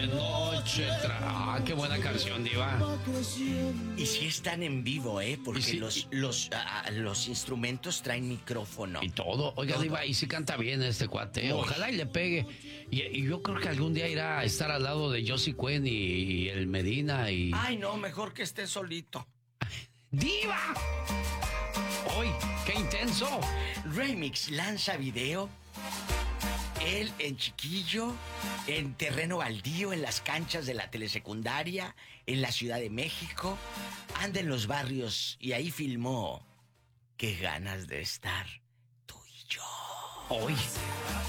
Noche qué buena canción, Diva. Y si están en vivo, porque sí, los instrumentos traen micrófono. Y todo. Oiga, todo. Diva, y sí canta bien este cuate. Ojalá y le pegue. Y yo creo que algún día irá a estar al lado de Josie Cuen y el Medina y... Ay, no, mejor que esté solito. ¡Diva! ¡Hoy! ¡Qué intenso! Remix lanza video. Él en chiquillo, en terreno baldío, en las canchas de la telesecundaria, en la Ciudad de México. Anda en los barrios y ahí filmó. Qué ganas de estar tú y yo. Hoy.